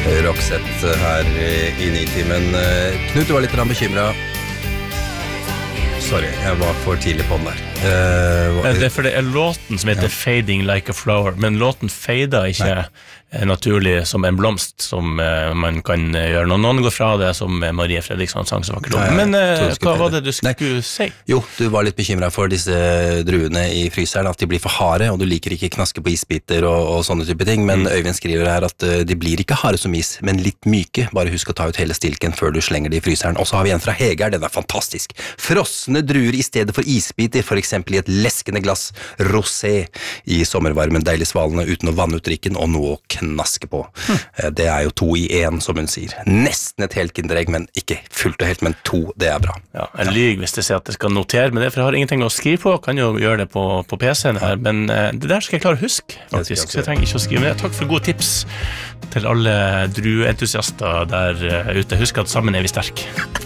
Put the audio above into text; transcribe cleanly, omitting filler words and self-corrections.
Roxette her i Nitimen. Knut, du var litt bekymret. Sorry, jeg var for tidlig på den der. Det for det låten som heter Fading Like a Flower, men låten fader ikke naturlig som en blomst som man kan gjøre. Når noen går fra det som Marie Fredriksson sang så var ikke lov. Men hva var det du skulle si? Jo, du var litt bekymret for disse druene i fryseren, at de blir for harde, og du liker ikke knaske på isbiter og sånne type ting, men Øyvind skriver her at de blir ikke harde som is, men litt myke. Bare husk å ta ut hele stilken før du slenger det i fryseren. Og så har vi en fra Heger, den fantastisk. Frosne druer i stedet for isbiter, for eksempel i et leskende glass rosé i sommervarmen, deilig svalende uten å vanne ut drikken og noe å knaske på. Det jo 2 i 1, som hun sier. Nesten et helt kinderegg, men ikke fullt og helt, men 2, det bra. Ja, jeg lyver hvis jeg sier at jeg skal notere med det, for jeg har ingenting å skrive på, kan jo gjøre det på PC-en her, men det der skal jeg klare å huske, faktisk, så jeg trenger ikke å skrive med. Takk for gode tips til alle drueentusiaster der ute. Husk at sammen vi sterk.